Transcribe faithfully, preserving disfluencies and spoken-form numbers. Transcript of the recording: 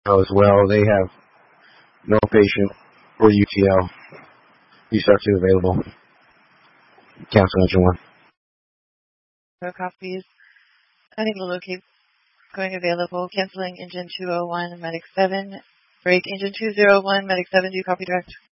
as well. They have no patient for U T L. Restart two available. Cancel engine one. No copies. I think we'll locate going available. Canceling engine two oh one, medic seven. Break engine two oh one, medic seven. Do you copy direct?